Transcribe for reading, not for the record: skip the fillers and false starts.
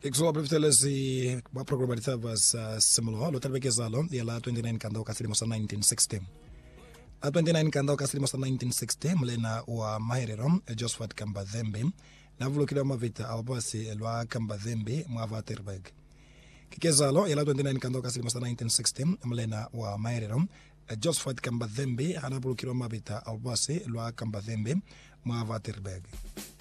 Exo brevitelesi ba programa de tavas simulo lo talbe kezalo yala 29 kandao kasili mosa 1960. A 29 kandao kasili mosa 1960 mlena wa maherero Josephat Kambadhembe na vulukile mavita albasi lwa Kambadhembe mwa Waterberg. Kikezalo yala 29 kandao kasili mosa 1960 mlena wa maherero Josephat Kambadhembe ana vulukile mavita albasi lwa Kambadhembe mwa Waterberg.